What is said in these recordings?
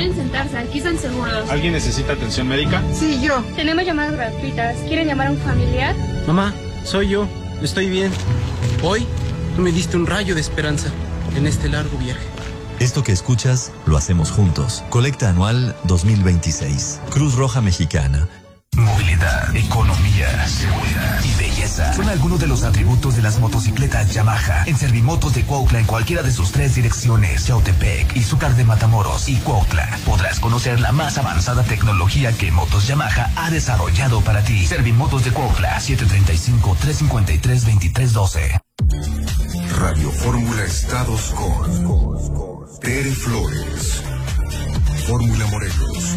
Pueden sentarse, aquí están seguros. ¿Alguien necesita atención médica? Sí, yo. Tenemos llamadas gratuitas. ¿Quieren llamar a un familiar? Mamá, soy yo. Estoy bien. Hoy tú me diste un rayo de esperanza en este largo viaje. Esto que escuchas lo hacemos juntos. Colecta anual 2026. Cruz Roja Mexicana. Movilidad, economía, seguridad y belleza son algunos de los atributos de las motocicletas Yamaha. En Servimotos de Cuautla, en cualquiera de sus 3 direcciones, Yautepec, Izúcar de Matamoros y Cuautla, podrás conocer la más avanzada tecnología que Motos Yamaha ha desarrollado para ti. Servimotos de Cuautla, 735-353-2312. Radio Fórmula Estados con Tere Flores. Fórmula Morelos.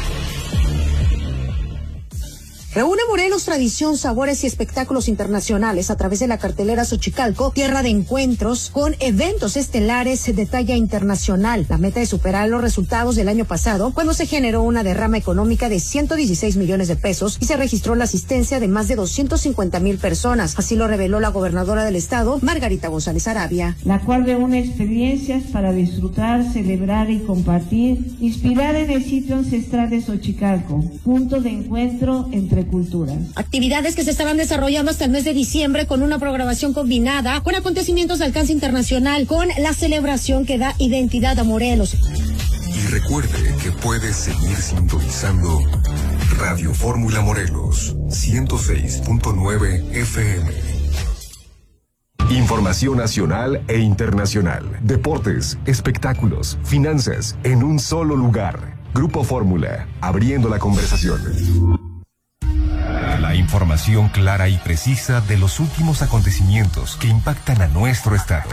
Reúne Morelos tradición, sabores y espectáculos internacionales a través de la cartelera Xochicalco, tierra de encuentros con eventos estelares de talla internacional. La meta es superar los resultados del año pasado, cuando se generó una derrama económica de 116 millones de pesos y se registró la asistencia de más de 250,000 personas. Así lo reveló la gobernadora del estado, Margarita González Arabia. La cual reúne experiencias para disfrutar, celebrar y compartir, inspirar en el sitio ancestral de Xochicalco, punto de encuentro entre culturas. Actividades que se estarán desarrollando hasta el mes de diciembre con una programación combinada con acontecimientos de alcance internacional, con la celebración que da identidad a Morelos. Y recuerde que puede seguir sintonizando Radio Fórmula Morelos 106.9 FM. Información nacional e internacional. Deportes, espectáculos, finanzas, en un solo lugar. Grupo Fórmula, abriendo la conversación. La información clara y precisa de los últimos acontecimientos que impactan a nuestro estado.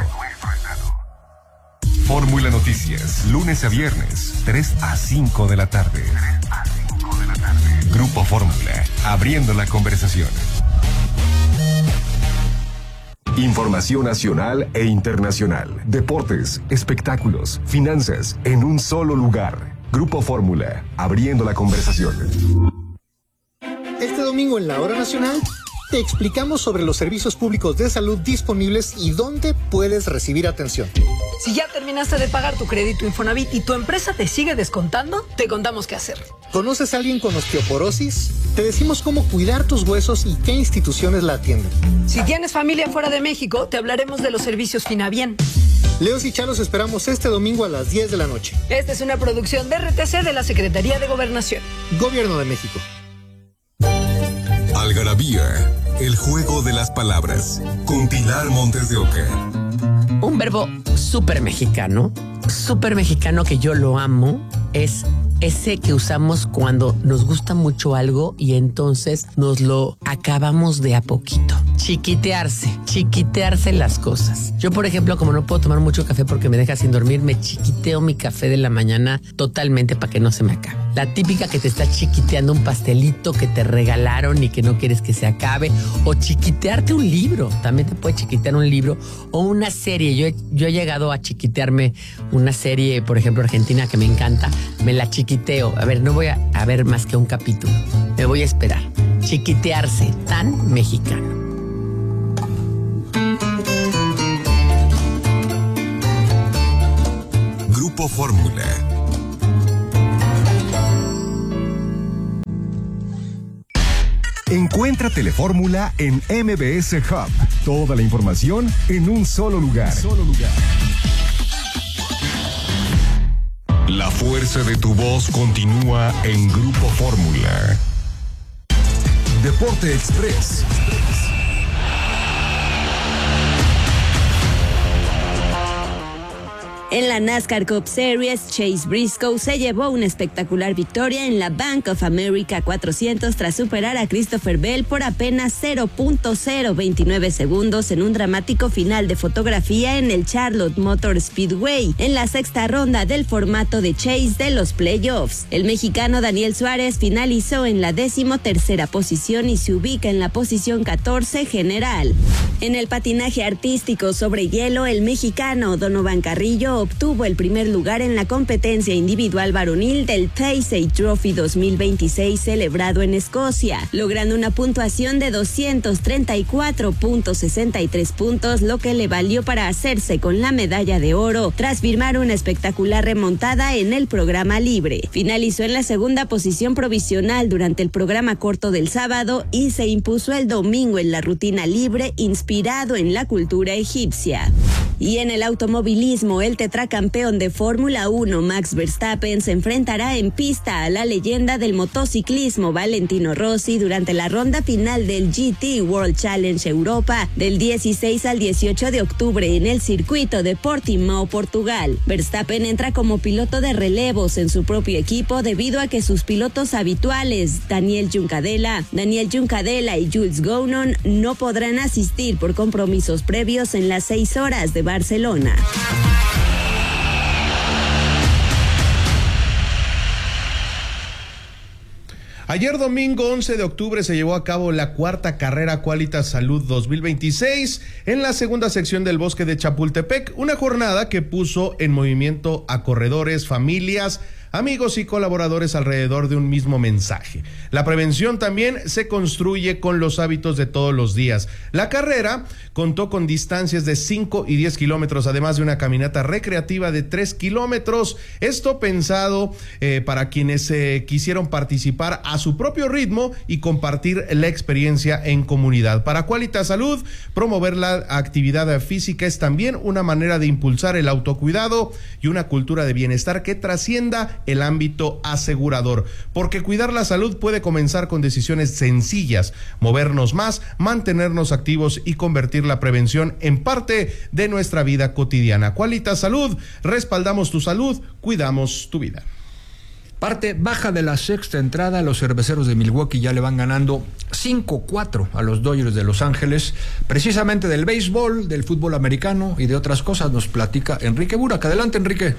Fórmula Noticias, lunes a viernes, 3 a 5 de la tarde. Grupo Fórmula, abriendo la conversación. Información nacional e internacional. Deportes, espectáculos, finanzas, en un solo lugar. Grupo Fórmula, abriendo la conversación. Este domingo en la Hora Nacional te explicamos sobre los servicios públicos de salud disponibles y dónde puedes recibir atención. Si ya terminaste de pagar tu crédito Infonavit y tu empresa te sigue descontando, te contamos qué hacer. ¿Conoces a alguien con osteoporosis? Te decimos cómo cuidar tus huesos y qué instituciones la atienden. Si tienes familia fuera de México, te hablaremos de los servicios Finabien. Leos y Chalos esperamos este domingo a las 10 de la noche. Esta es una producción de RTC de la Secretaría de Gobernación. Gobierno de México. Algarabía, el juego de las palabras, con Pilar Montes de Oca. Un verbo súper mexicano que yo lo amo, es ese que usamos cuando nos gusta mucho algo y entonces nos lo acabamos de a poquito. Chiquitearse las cosas. Yo, por ejemplo, como no puedo tomar mucho café porque me deja sin dormir, me chiquiteo mi café de la mañana totalmente para que no se me acabe. La típica que te está chiquiteando un pastelito que te regalaron y que no quieres que se acabe, o chiquitearte un libro. También te puede chiquitear un libro o una serie. Yo he llegado a chiquitearme una serie, por ejemplo, argentina, que me encanta. Me la chiquiteo. A ver, no voy a ver más que un capítulo. Me voy a esperar. Chiquitearse, tan mexicano. Grupo Fórmula. Encuentra Telefórmula en MBS Hub. Toda la información en un solo lugar. La fuerza de tu voz continúa en Grupo Fórmula. Deporte Express. En la NASCAR Cup Series, Chase Briscoe se llevó una espectacular victoria en la Bank of America 400 tras superar a Christopher Bell por apenas 0.029 segundos en un dramático final de fotografía en el Charlotte Motor Speedway, en la sexta ronda del formato de Chase de los playoffs. El mexicano Daniel Suárez finalizó en la 13ª posición y se ubica en la posición 14 general. En el patinaje artístico sobre hielo, el mexicano Donovan Carrillo México obtuvo el primer lugar en la competencia individual varonil del Taysay Trophy 2026 celebrado en Escocia, logrando una puntuación de 234.63 puntos, lo que le valió para hacerse con la medalla de oro tras firmar una espectacular remontada en el programa libre. Finalizó en la segunda posición provisional durante el programa corto del sábado y se impuso el domingo en la rutina libre inspirado en la cultura egipcia. Y en el automovilismo, el tetracampeón de Fórmula 1 Max Verstappen se enfrentará en pista a la leyenda del motociclismo Valentino Rossi durante la ronda final del GT World Challenge Europa del 16 al 18 de octubre en el circuito de Portimao, Portugal. Verstappen entra como piloto de relevos en su propio equipo debido a que sus pilotos habituales, Daniel Juncadella y Jules Gounon, no podrán asistir por compromisos previos en las 6 horas de Barcelona. Ayer domingo 11 de octubre se llevó a cabo la cuarta carrera Qualitas Salud 2026 en la segunda sección del Bosque de Chapultepec, una jornada que puso en movimiento a corredores, familias, amigos y colaboradores alrededor de un mismo mensaje. La prevención también se construye con los hábitos de todos los días. La carrera contó con distancias de 5 y 10 kilómetros, además de una caminata recreativa de 3 kilómetros. Esto pensado para quienes quisieron participar a su propio ritmo y compartir la experiencia en comunidad. Para Qualitas Salud, promover la actividad física es también una manera de impulsar el autocuidado y una cultura de bienestar que trascienda el ámbito asegurador, porque cuidar la salud puede comenzar con decisiones sencillas: movernos más, mantenernos activos y convertir la prevención en parte de nuestra vida cotidiana. Qualitas Salud, respaldamos tu salud, cuidamos tu vida. Parte baja de la sexta entrada, los cerveceros de Milwaukee ya le van ganando 5-4 a los Dodgers de Los Ángeles. Precisamente del béisbol, del fútbol americano y de otras cosas nos platica Enrique Burak. Adelante, Enrique.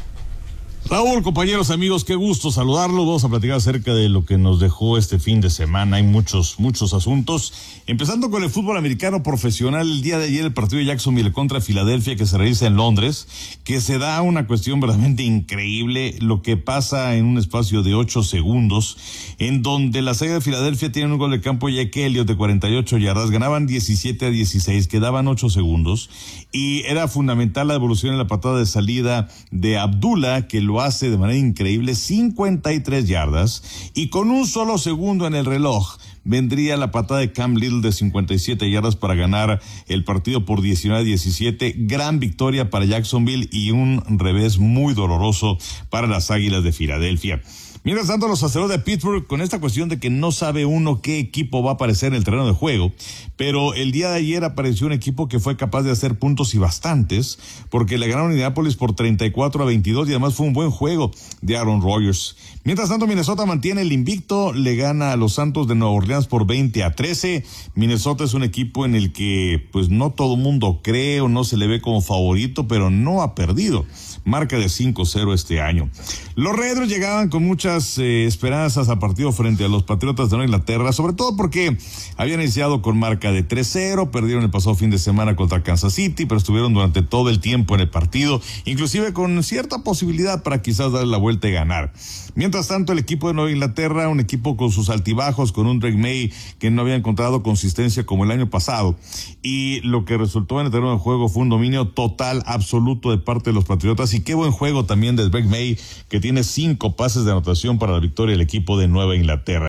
Raúl, compañeros, amigos, qué gusto saludarlos. Vamos a platicar acerca de lo que nos dejó este fin de semana. Hay muchos asuntos. Empezando con el fútbol americano profesional, el día de ayer el partido de Jacksonville contra Filadelfia, que se realiza en Londres, que se da una cuestión verdaderamente increíble, lo que pasa en un espacio de 8 segundos, en donde las Águilas de Filadelfia tienen un gol de campo, Jake Elliott, de 48 yardas, ganaban 17-16, quedaban 8 segundos, y era fundamental la devolución en la patada de salida de Abdullah, que lo hace de manera increíble, 53 yardas, y con un solo segundo en el reloj vendría la patada de Cam Little de 57 yardas para ganar el partido por 19-17. Gran victoria para Jacksonville y un revés muy doloroso para las Águilas de Filadelfia. Mientras tanto, los aceros de Pittsburgh, con esta cuestión de que no sabe uno qué equipo va a aparecer en el terreno de juego, pero el día de ayer apareció un equipo que fue capaz de hacer puntos y bastantes, porque le ganaron a Indianapolis por 34-22 y además fue un buen juego de Aaron Rodgers. Mientras tanto, Minnesota mantiene el invicto, le gana a los Santos de Nueva Orleans por 20-13. Minnesota es un equipo en el que pues no todo mundo cree o no se le ve como favorito, pero no ha perdido. Marca de 5-0 este año. Los Raiders llegaban con muchas esperanzas al partido frente a los Patriotas de Nueva Inglaterra, sobre todo porque habían iniciado con marca de 3-0, perdieron el pasado fin de semana contra Kansas City, pero estuvieron durante todo el tiempo en el partido, inclusive con cierta posibilidad para quizás darle la vuelta y ganar. Mientras tanto, el equipo de Nueva Inglaterra, un equipo con sus altibajos, con un Drake May que no había encontrado consistencia como el año pasado, y lo que resultó en el terreno de juego fue un dominio total, absoluto de parte de los Patriotas, y qué buen juego también de Drake May, que tiene 5 pases de anotación para la victoria del equipo de Nueva Inglaterra.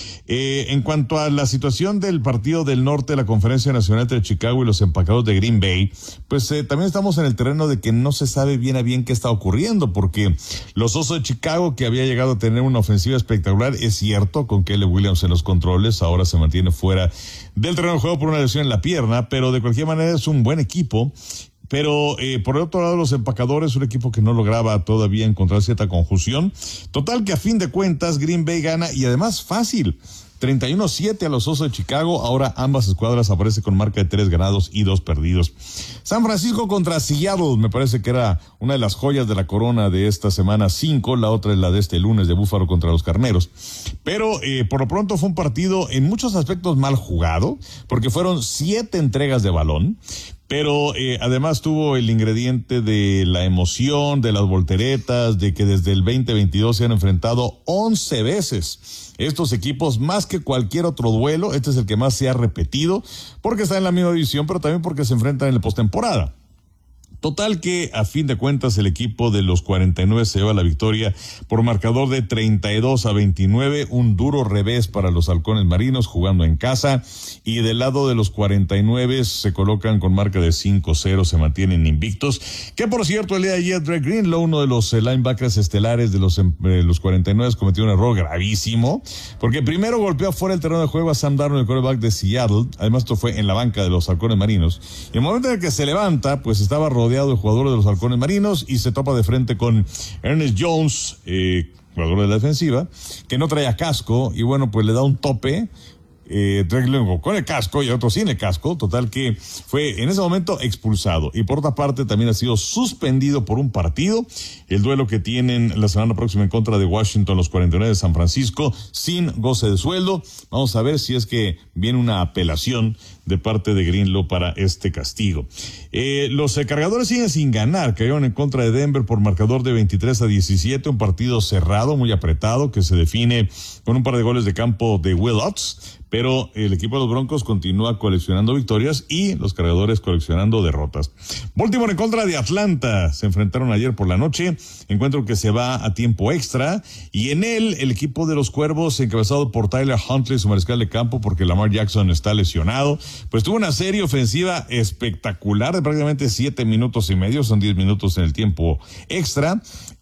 En cuanto a la situación del partido del norte de la Conferencia Nacional entre Chicago y los Empacados de Green Bay, pues también estamos en el terreno de que no se sabe bien a bien qué está ocurriendo, porque los Osos de Chicago, que había llegado a tener una ofensiva espectacular, es cierto, con Caleb Williams en los controles, ahora se mantiene fuera del terreno de juego por una lesión en la pierna, pero de cualquier manera es un buen equipo. Pero por el otro lado, los Empacadores, un equipo que no lograba todavía encontrar cierta conjunción. Total que a fin de cuentas Green Bay gana, y además fácil, 31-7 a los Osos de Chicago. Ahora ambas escuadras aparecen con marca de 3 ganados y 2 perdidos. San Francisco contra Seattle, me parece que era una de las joyas de la corona de esta semana 5, la otra es la de este lunes de Búfalo contra los Carneros. Pero por lo pronto fue un partido en muchos aspectos mal jugado, porque fueron 7 entregas de balón, pero además tuvo el ingrediente de la emoción, de las volteretas, de que desde el 2022 se han enfrentado 11 veces estos equipos, más que cualquier otro duelo. Este es el que más se ha repetido, porque está en la misma división, pero también porque se enfrentan en la postemporada. Total que, a fin de cuentas, el equipo de los 49 se lleva la victoria por marcador de 32-29, un duro revés para los halcones marinos jugando en casa, y del lado de los 49 se colocan con marca de 5-0, se mantienen invictos, que por cierto el día de ayer Dre Greenlow, uno de los linebackers estelares de los 49, cometió un error gravísimo, porque primero golpeó fuera del terreno de juego a Sam Darnold, el quarterback de Seattle. Además esto fue en la banca de los halcones marinos, y en el momento en el que se levanta, pues estaba rodeado de jugadores de los halcones marinos y se topa de frente con Ernest Jones, jugador de la defensiva, que no traía casco, y bueno, pues le da un tope. Con el casco y otro sin el casco, total que fue en ese momento expulsado, y por otra parte también ha sido suspendido por un partido, el duelo que tienen la semana próxima en contra de Washington, los 49 de San Francisco, sin goce de sueldo. Vamos a ver si es que viene una apelación de parte de Greenlow para este castigo. Los Cargadores siguen sin ganar, cayeron en contra de Denver por marcador de 23-17, un partido cerrado, muy apretado, que se define con un par de goles de campo de Will Lutz, pero el equipo de los Broncos continúa coleccionando victorias y los Cargadores coleccionando derrotas. Baltimore en contra de Atlanta, se enfrentaron ayer por la noche, encuentro que se va a tiempo extra, y en él el equipo de los Cuervos, encabezado por Tyler Huntley, su mariscal de campo, porque Lamar Jackson está lesionado, pues tuvo una serie ofensiva espectacular de prácticamente 7 minutos y medio, son 10 minutos en el tiempo extra,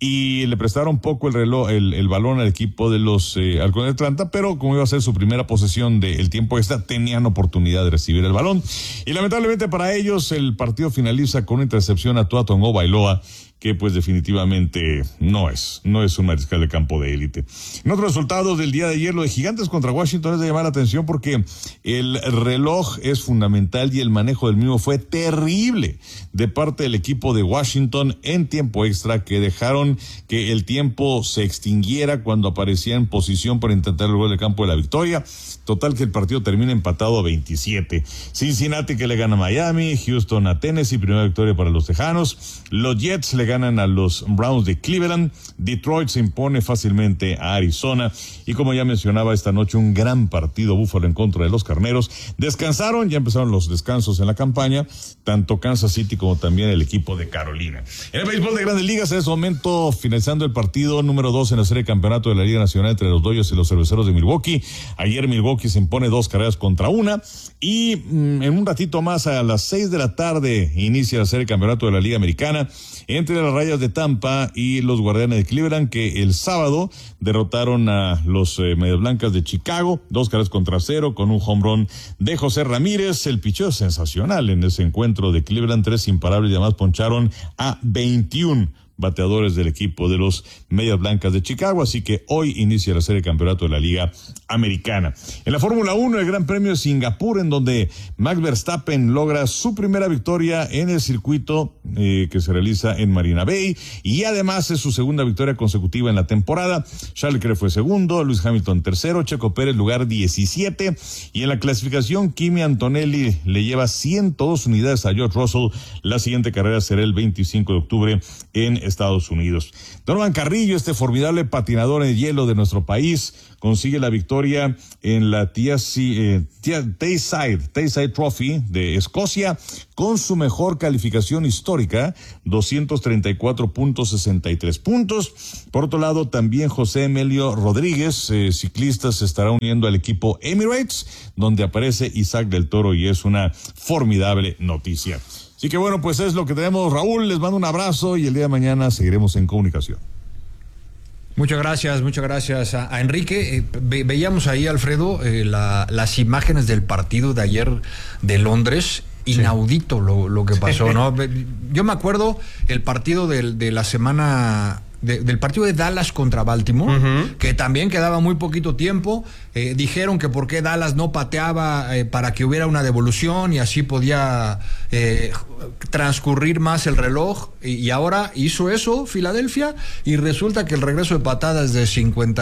y le prestaron poco el balón al equipo de los Halcones de Atlanta, pero como iba a ser su primera posesión del tiempo extra, tenían oportunidad de recibir el balón, y lamentablemente para ellos el partido finaliza con una intercepción a Tua Tagovailoa, que pues definitivamente no es un mariscal de campo de élite. En otros resultados del día de ayer, lo de Gigantes contra Washington es de llamar la atención porque el reloj es fundamental y el manejo del mismo fue terrible de parte del equipo de Washington en tiempo extra, que dejaron que el tiempo se extinguiera cuando aparecía en posición para intentar el gol de campo de la victoria. Total que el partido termina empatado a 27. Cincinnati que le gana a Miami, Houston a Tennessee, primera victoria para los Tejanos. Los Jets le ganan a los Browns de Cleveland. Detroit se impone fácilmente a Arizona. Y como ya mencionaba, esta noche un gran partido, Buffalo en contra de los Carneros. Descansaron, ya empezaron los descansos en la campaña, tanto Kansas City como también el equipo de Carolina. En el béisbol de Grandes Ligas, en este momento finalizando el partido número 2 en la serie de campeonato de la Liga Nacional entre los Dodgers y los Cerveceros de Milwaukee. Ayer Milwaukee se impone 2-1, y en un ratito más, a las 6 de la tarde, inicia la serie de campeonato de la Liga Americana entre las Rayas de Tampa y los Guardianes de Cleveland, que el sábado derrotaron a los Medias Blancas de Chicago 2-0 con un home run de José Ramírez. El picheo sensacional en ese encuentro de Cleveland, 3 imparables, y además poncharon a 21 bateadores del equipo de los Medias Blancas de Chicago, así que hoy inicia la serie de campeonato de la Liga Americana. En la Fórmula 1, el Gran Premio de Singapur, en donde Max Verstappen logra su primera victoria en el circuito que se realiza en Marina Bay, y además es su segunda victoria consecutiva en la temporada. Charles Leclerc fue segundo, Lewis Hamilton tercero, Checo Pérez lugar 17, y en la clasificación Kimi Antonelli le lleva 102 unidades a George Russell. La siguiente carrera será el 25 de octubre en Estados Unidos. Donovan Carrillo, este formidable patinador en hielo de nuestro país, consigue la victoria en la Tayside Trophy de Escocia con su mejor calificación histórica, 234.63 puntos. Por otro lado, también José Emilio Rodríguez, ciclista, se estará uniendo al equipo Emirates, donde aparece Isaac del Toro, y es una formidable noticia. Así que bueno, pues es lo que tenemos, Raúl. Les mando un abrazo y el día de mañana seguiremos en comunicación. Muchas gracias a Enrique. Veíamos ahí, Alfredo, las imágenes del partido de ayer de Londres. Inaudito lo que pasó, ¿no? Yo me acuerdo el partido de la semana del partido de Dallas contra Baltimore, que también quedaba muy poquito tiempo. Dijeron que por qué Dallas no pateaba para que hubiera una devolución y así podía transcurrir más el reloj, y ahora hizo eso Filadelfia, y resulta que el regreso de patadas de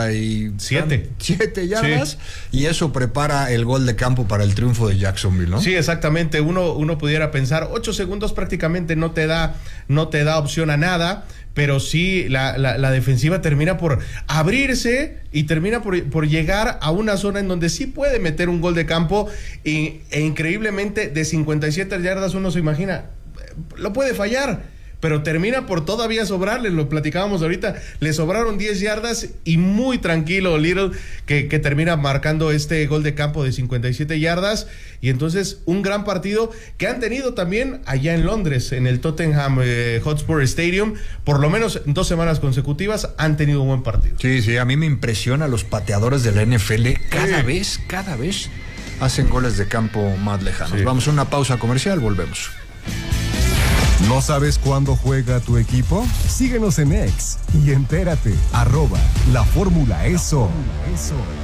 57 yardas, y eso prepara el gol de campo para el triunfo de Jacksonville, ¿no? Sí, exactamente. Uno pudiera pensar 8 segundos prácticamente no te da opción a nada, pero sí la defensiva termina por abrirse y termina por llegar a una zona en donde sí puede meter un gol de campo, e increíblemente de 57 yardas uno se imagina, lo puede fallar, pero termina por todavía sobrarle, lo platicábamos ahorita, le sobraron 10 yardas y muy tranquilo Little que termina marcando este gol de campo de 57 yardas, y entonces un gran partido que han tenido también allá en Londres, en el Tottenham Hotspur Stadium, por lo menos 2 semanas consecutivas han tenido un buen partido. Sí, a mí me impresiona los pateadores de la NFL, cada vez hacen goles de campo más lejanos. Sí. Vamos a una pausa comercial, volvemos. ¿No sabes cuándo juega tu equipo? Síguenos en X y entérate. @La Fórmula ESO.